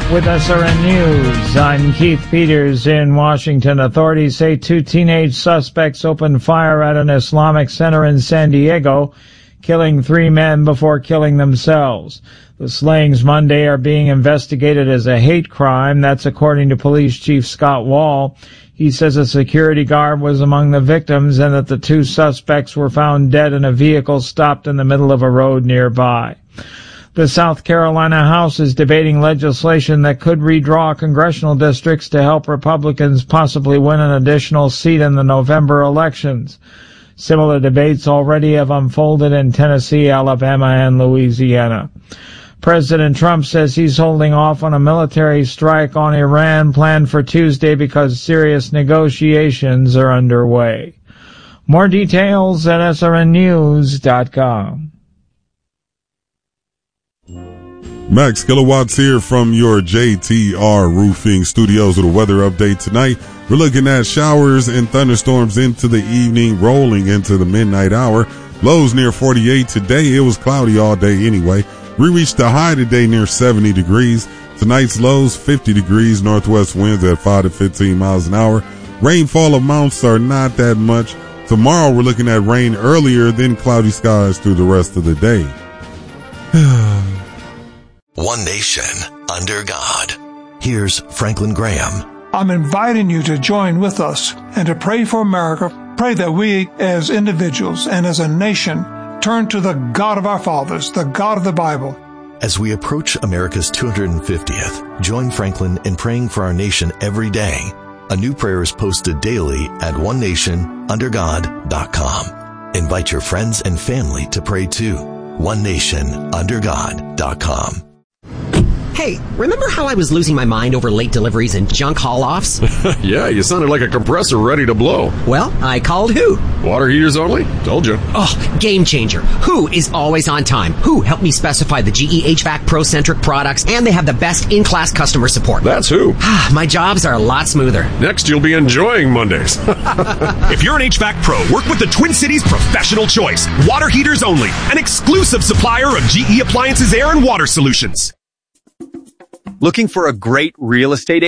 with SRN News. I'm Keith Peters in Washington. Authorities say 2 teenage suspects opened fire at an Islamic center in San Diego, killing 3 men before killing themselves. The slayings Monday are being investigated as a hate crime. That's according to Police Chief Scott Wall. He says a security guard was among the victims and that the 2 suspects were found dead in a vehicle stopped in the middle of a road nearby. The South Carolina House is debating legislation that could redraw congressional districts to help Republicans possibly win an additional seat in the November elections. Similar debates already have unfolded in Tennessee, Alabama, and Louisiana. President Trump says he's holding off on a military strike on Iran planned for Tuesday because serious negotiations are underway. More details at srnnews.com. Max Kilowatts here from your JTR Roofing Studios with a weather update tonight. We're looking at showers and thunderstorms into the evening, rolling into the midnight hour. Lows near 48 today. It was cloudy all day anyway. We reached a high today near 70 degrees. Tonight's lows 50 degrees. Northwest winds at 5 to 15 miles an hour. Rainfall amounts are not that much. Tomorrow we're looking at rain earlier, then cloudy skies through the rest of the day. One nation under God. Here's Franklin Graham. I'm inviting you to join with us and to pray for America. Pray that we as individuals and as a nation turn to the God of our fathers, the God of the Bible. As we approach America's 250th, join Franklin in praying for our nation every day. A new prayer is posted daily at onenationundergod.com. Invite your friends and family to pray too. onenationundergod.com. Hey, remember how I was losing my mind over late deliveries and junk haul-offs? Yeah, you sounded like a compressor ready to blow. Well, I called Who. Water heaters only? Told you. Oh, game changer. Who is always on time. Who helped me specify the GE HVAC Pro-centric products, and they have the best in-class customer support. That's Who. My jobs are a lot smoother. Next, you'll be enjoying Mondays. If you're an HVAC pro, work with the Twin Cities Professional Choice. Water heaters only. An exclusive supplier of GE Appliances Air and Water Solutions. Looking for a great real estate